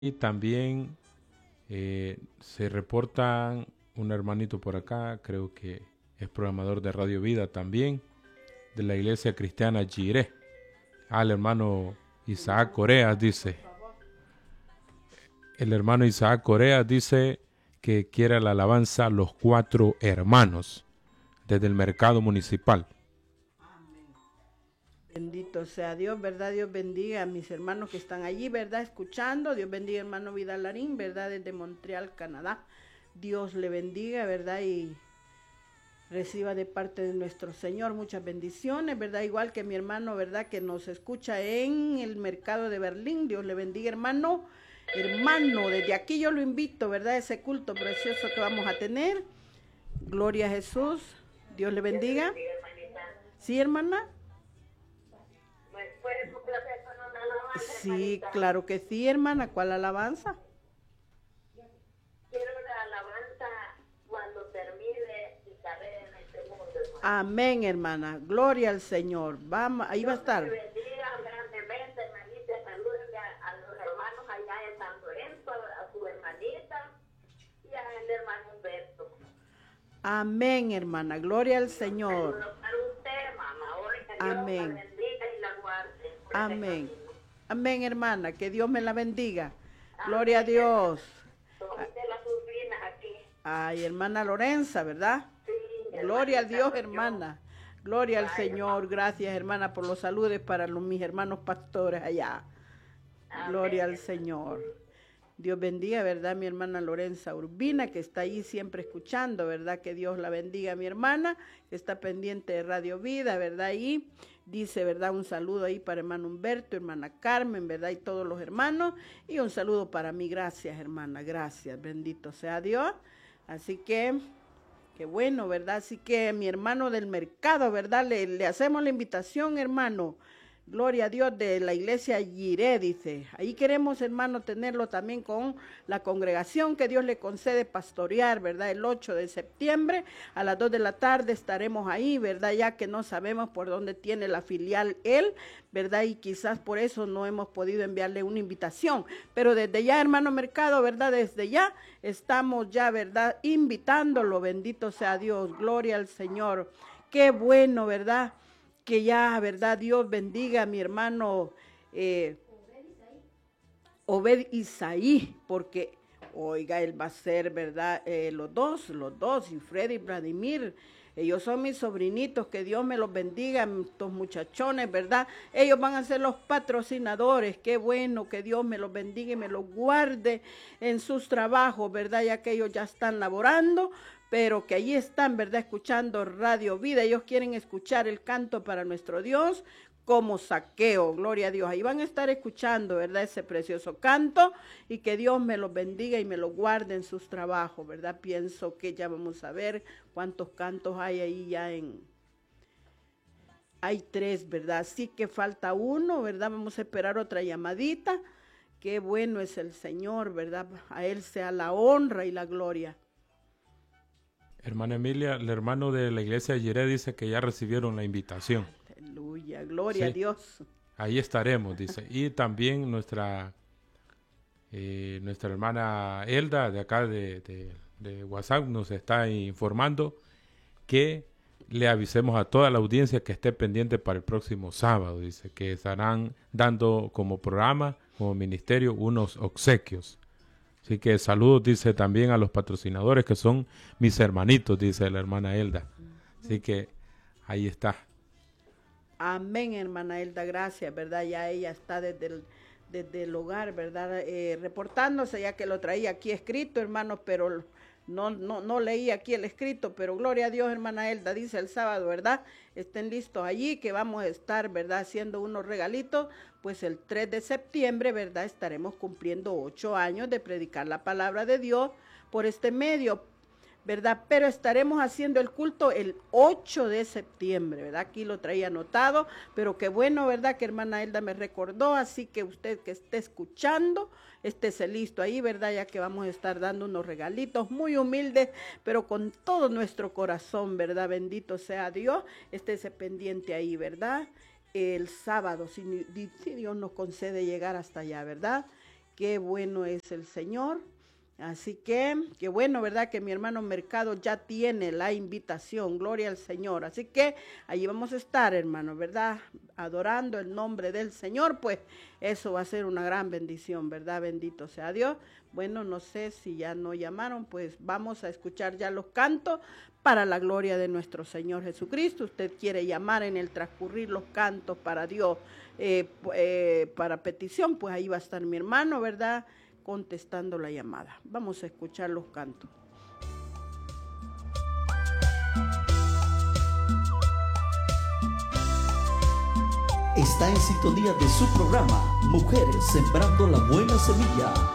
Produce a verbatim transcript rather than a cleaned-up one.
Y también eh, se reportan un hermanito por acá, creo que es programador de Radio Vida también, de la iglesia cristiana Jiré. Ah, el hermano Isaac Corea dice, el hermano Isaac Corea dice que quiere la alabanza Los Cuatro Hermanos desde el mercado municipal. Bendito sea Dios, ¿verdad? Dios bendiga a mis hermanos que están allí, ¿verdad? Escuchando. Dios bendiga a hermano Vidalarín, ¿verdad? Desde Montreal, Canadá. Dios le bendiga, ¿verdad? Y reciba de parte de nuestro Señor muchas bendiciones, ¿verdad? Igual que mi hermano, ¿verdad? Que nos escucha en el mercado de Berlín. Dios le bendiga, hermano. Hermano, desde aquí yo lo invito, ¿verdad? Ese culto precioso que vamos a tener. Gloria a Jesús. Dios le bendiga. ¿Sí, hermana? Sí, claro que sí, hermana. ¿Cuál alabanza? Quiero la alabanza cuando termine mi carrera en este mundo, hermano. Amén, hermana. Gloria al Señor. Vamos, ahí va a estar. Dios te bendiga grandemente, hermanita. Salúdenme a, a los hermanos allá en San Lorenzo, a su hermanita y al hermano Humberto. Amén, hermana. Gloria al Señor. Saludos para usted, hermana. Ahora que Dios Amén. la bendiga y la guarde. por Amén. este camino. Amén, hermana. Que Dios me la bendiga. Gloria a Dios. Son de las sobrinas aquí. Ay, hermana Lorenza, ¿verdad? Sí, Gloria a hermanita, Dios, soy yo. hermana. Gloria al Ay, Señor. Gracias, hermana, por los saludos para los, mis hermanos pastores allá. Gloria al Señor. Dios bendiga, ¿verdad? Mi hermana Lorenza Urbina, que está ahí siempre escuchando, ¿verdad? Que Dios la bendiga, mi hermana, que está pendiente de Radio Vida, ¿verdad? Y dice, ¿verdad? Un saludo ahí para hermano Humberto, hermana Carmen, ¿verdad? Y todos los hermanos. Y un saludo para mí. Gracias, hermana. Gracias. Bendito sea Dios. Así que, qué bueno, ¿verdad? Así que mi hermano del mercado, ¿verdad? Le, le hacemos la invitación, hermano. Gloria a Dios, de la iglesia Jiré, dice. Ahí queremos, hermano, tenerlo también con la congregación que Dios le concede pastorear, ¿verdad? El ocho de septiembre a las dos de la tarde estaremos ahí, ¿verdad? Ya que no sabemos por dónde tiene la filial él, ¿verdad? Y quizás por eso no hemos podido enviarle una invitación. Pero desde ya, hermano Mercado, ¿verdad? Desde ya estamos ya, ¿verdad? Invitándolo, bendito sea Dios, gloria al Señor. Qué bueno, ¿verdad? Que ya, ¿verdad? Dios bendiga a mi hermano eh, Obed Isaí, porque, oiga, él va a ser, ¿verdad? Eh, los dos, los dos, y Freddy y Vladimir, ellos son mis sobrinitos, que Dios me los bendiga, estos muchachones, ¿verdad? Ellos van a ser los patrocinadores, qué bueno, que Dios me los bendiga y me los guarde en sus trabajos, ¿verdad? Ya que ellos ya están laborando, pero que allí están, ¿verdad? Escuchando Radio Vida. Ellos quieren escuchar el canto para nuestro Dios como Saqueo, gloria a Dios. Ahí van a estar escuchando, ¿verdad? Ese precioso canto y que Dios me los bendiga y me los guarde en sus trabajos, ¿verdad? Pienso que ya vamos a ver cuántos cantos hay ahí ya en... Hay tres, ¿verdad? Sí que falta uno, ¿verdad? Vamos a esperar otra llamadita. Qué bueno es el Señor, ¿verdad? A Él sea la honra y la gloria. Hermana Emilia, el hermano de la iglesia Jiré dice que ya recibieron la invitación. Aleluya, gloria Sí. a Dios. Ahí estaremos, dice. Y también nuestra eh, nuestra hermana Elda de acá de, de, de WhatsApp nos está informando que le avisemos a toda la audiencia que esté pendiente para el próximo sábado. Dice que estarán dando como programa, como ministerio, unos obsequios. Así que saludos, dice, también a los patrocinadores que son mis hermanitos, dice la hermana Elda. Así que ahí está. Amén, hermana Elda, gracias, ¿verdad? Ya ella está desde el, desde el hogar, ¿verdad? Eh, reportándose, ya que lo traía aquí escrito, hermanos, pero no, no, no leí aquí el escrito, pero gloria a Dios, hermana Elda, dice el sábado, ¿verdad? Estén listos allí, que vamos a estar, ¿verdad? Haciendo unos regalitos, pues el tres de septiembre, ¿verdad? Estaremos cumpliendo ocho años de predicar la palabra de Dios por este medio, ¿verdad? Pero estaremos haciendo el culto el ocho de septiembre, ¿verdad? Aquí lo traía anotado, pero qué bueno, ¿verdad? Que hermana Elda me recordó, así que usted que esté escuchando, estése listo ahí, ¿verdad? Ya que vamos a estar dando unos regalitos muy humildes, pero con todo nuestro corazón, ¿verdad? Bendito sea Dios, estése pendiente ahí, ¿verdad? El sábado, si, si Dios nos concede llegar hasta allá, ¿verdad? Qué bueno es el Señor. Así que, qué bueno, ¿verdad? Que mi hermano Mercado ya tiene la invitación, gloria al Señor. Así que allí vamos a estar, hermano, ¿verdad? Adorando el nombre del Señor, pues eso va a ser una gran bendición, ¿verdad? Bendito sea Dios. Bueno, no sé si ya no llamaron, pues vamos a escuchar ya los cantos para la gloria de nuestro Señor Jesucristo. Usted quiere llamar en el transcurrir los cantos para Dios, eh, eh, para petición, pues ahí va a estar mi hermano, ¿verdad? Contestando la llamada. Vamos a escuchar los cantos. Está en sintonía de su programa Mujeres Sembrando la Buena Semilla.